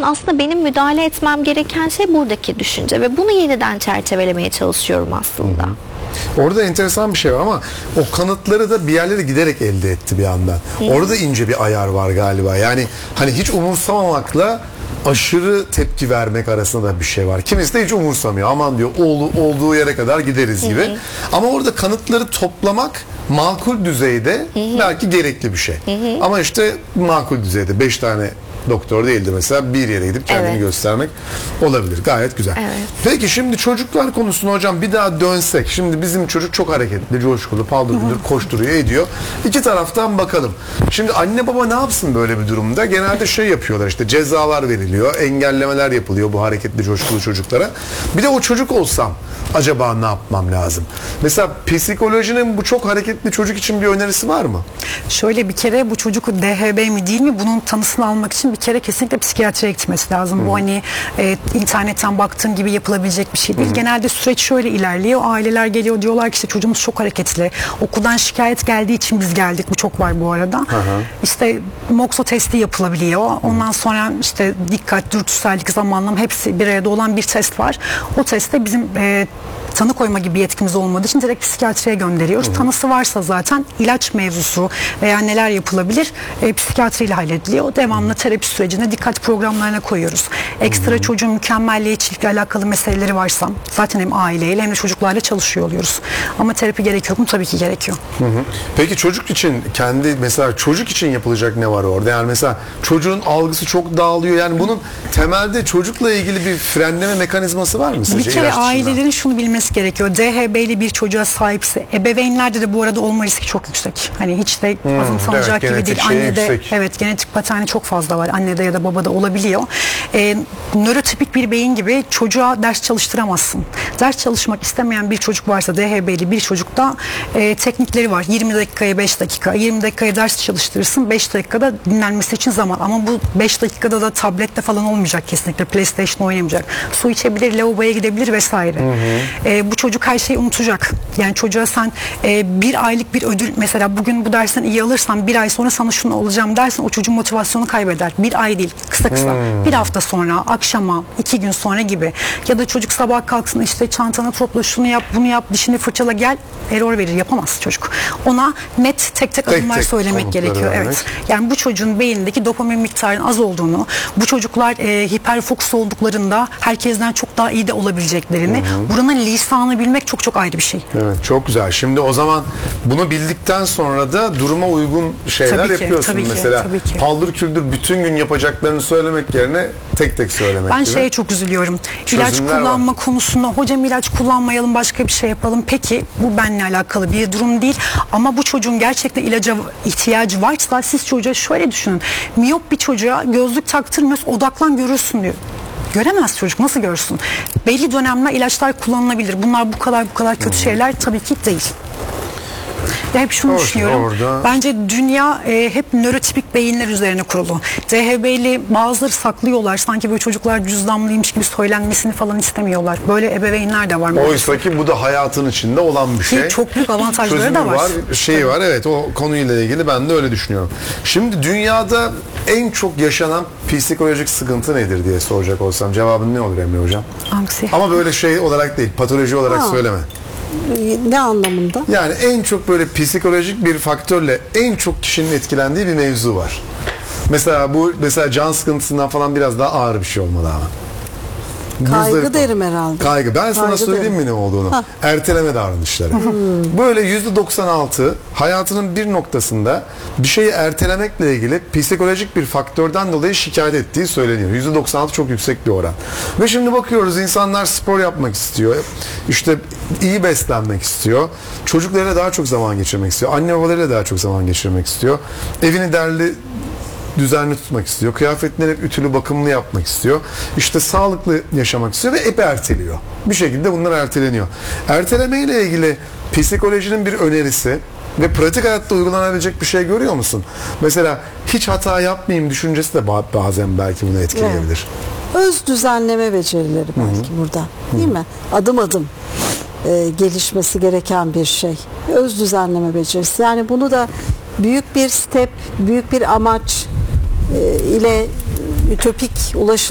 aslında benim müdahale etmem gereken şey buradaki düşünce ve bunu yeniden çerçevelemeye çalışıyorum aslında. Orada enteresan bir şey var ama o kanıtları da bir yerlere giderek elde etti bir yandan. Orada ince bir ayar var galiba. Yani hani hiç umursamamakla aşırı tepki vermek arasında da bir şey var. Kimisi de hiç umursamıyor. Aman diyor olduğu yere kadar gideriz gibi. Ama orada kanıtları toplamak makul düzeyde belki gerekli bir şey. Ama işte makul düzeyde 5 tane doktor değildi mesela, bir yere gidip kendini göstermek olabilir. Gayet güzel. Peki şimdi çocuklar konusuna hocam bir daha dönsek. Şimdi bizim çocuk çok hareketli, coşkulu, paldır küldür koşturuyor, ediyor. İki taraftan bakalım. Şimdi anne baba ne yapsın böyle bir durumda? Genelde şey yapıyorlar, işte cezalar veriliyor, engellemeler yapılıyor bu hareketli, coşkulu çocuklara. Bir de o çocuk olsam acaba ne yapmam lazım? Mesela psikolojinin bu çok hareketli çocuk için bir önerisi var mı? Şöyle, bir kere bu çocuk DHB mi değil mi, bunun tanısını almak için bir kere kesinlikle psikiyatriye gitmesi lazım. Bu hani internetten baktığın gibi yapılabilecek bir şey değil. Genelde süreç şöyle ilerliyor. Aileler geliyor, diyorlar ki işte çocuğumuz çok hareketli. Okuldan şikayet geldiği için biz geldik. Bu çok var bu arada. İşte Mokso testi yapılabiliyor. Ondan sonra işte dikkat, dürtüsellik, zamanlama hepsi bir arada olan bir test var. O testte bizim tanı koyma gibi yetkimiz olmadığı için direkt psikiyatriye gönderiyoruz. Tanısı varsa zaten ilaç mevzusu veya neler yapılabilir psikiyatriyle hallediliyor. Devamlı terapi sürecine, dikkat programlarına koyuyoruz. Ekstra çocuğun mükemmelliyetçilikle alakalı meseleleri varsa zaten hem aileyle hem de çocuklarla çalışıyor oluyoruz. Ama terapi gerekiyor mu? Tabii ki gerekiyor. Peki çocuk için mesela çocuk için yapılacak ne var orada? Yani mesela çocuğun algısı çok dağılıyor. Yani bunun temelde çocukla ilgili bir frenleme mekanizması var mı sizce? Bir kere ailelerin şunu bilmesi gerekiyor. DHB'li bir çocuğa sahipse, ebeveynlerde de bu arada olma riski çok yüksek. Hani hiç de azımsanacak gibi değil. Annede genetik paterni çok fazla var. Annede ya da babada olabiliyor. Nörotipik bir beyin gibi çocuğa ders çalıştıramazsın. Ders çalışmak istemeyen bir çocuk varsa, DHB'li bir çocukta teknikleri var. 20 dakikaya 5 dakika, 20 dakikaya ders çalıştırırsın, 5 dakikada dinlenmesi için zaman. Ama bu 5 dakikada da tablette falan olmayacak kesinlikle. PlayStation oynamayacak. Su içebilir, lavaboya gidebilir vesaire. Bu çocuk her şeyi unutacak. Yani çocuğa sen bir aylık bir ödül, mesela bugün bu dersten iyi alırsan bir ay sonra sana şunu olacağım dersin, o çocuğun motivasyonu kaybeder. Bir ay değil, kısa bir hafta sonra, akşama, 2 gün sonra gibi. Ya da çocuk sabah kalksın, işte çantanı topla, şunu yap, bunu yap, dişini fırçala, gel, error verir, yapamaz çocuk. Ona net tek adımlar söylemek gerekiyor. Evet. Yani bu çocuğun beynindeki dopamin miktarının az olduğunu, bu çocuklar hiperfokus olduklarında herkesten çok daha iyi de olabileceklerini, buranın lisanı bilmek çok çok ayrı bir şey. Evet, çok güzel. Şimdi o zaman bunu bildikten sonra da duruma uygun şeyler yapıyorsun. Mesela paldır küldür bütün gün yapacaklarını söylemek yerine tek tek söylemek. Ben şeye çok üzülüyorum. İlaç kullanma konusunda, hocam ilaç kullanmayalım, başka bir şey yapalım. Peki bu benimle alakalı bir durum değil. Ama bu çocuğun gerçekten ilaca ihtiyacı varsa siz çocuğa şöyle düşünün. Miyop bir çocuğa gözlük taktırmıyoruz, odaklan görürsün diyor. Göremez çocuk, nasıl görsün? Belli dönemler ilaçlar kullanılabilir. Bunlar bu kadar kötü şeyler tabii ki değil. Ve hep şunu düşünüyorum. Bence dünya hep nörotipik beyinler üzerine kurulu. DHB'li bazıları saklıyorlar. Sanki böyle çocuklar cüzdanlıymış gibi söylenmesini falan istemiyorlar. Böyle ebeveynler de var. Oysa ki bu da hayatın içinde olan bir şey. Ki çok büyük avantajları da var. Var. Evet, o konuyla ilgili ben de öyle düşünüyorum. Şimdi dünyada en çok yaşanan psikolojik sıkıntı nedir diye soracak olsam cevabın ne olur Emre Hocam? Anksiyete. Ama böyle şey olarak değil, patoloji olarak söyleme. Ne anlamında? Yani en çok böyle psikolojik bir faktörle en çok kişinin etkilendiği bir mevzu var. Mesela can sıkıntısından falan biraz daha ağır bir şey olmalı ama. Kaygı derim herhalde. Kaygı. Ben sana söyleyeyim mi ne olduğunu? Erteleme davranışları. Böyle %96 hayatının bir noktasında bir şeyi ertelemekle ilgili psikolojik bir faktörden dolayı şikayet ettiği söyleniyor. %96 çok yüksek bir oran. Ve şimdi bakıyoruz, insanlar spor yapmak istiyor. İşte iyi beslenmek istiyor. Çocuklarıyla daha çok zaman geçirmek istiyor. Anne babalarıyla daha çok zaman geçirmek istiyor. Evini derli düzenli tutmak istiyor. Kıyafetleri hep ütülü, bakımlı yapmak istiyor. İşte sağlıklı yaşamak istiyor ve hep erteliyor. Bir şekilde bunlar erteleniyor. Erteleme ile ilgili psikolojinin bir önerisi ve pratik hayatta uygulanabilecek bir şey görüyor musun? Mesela hiç hata yapmayayım düşüncesi de bazen belki bunu etkileyebilir. Evet. Öz düzenleme becerileri belki burada. Değil mi? Adım adım gelişmesi gereken bir şey. Öz düzenleme becerisi. Yani bunu da büyük bir step, büyük bir amaç ile ütopik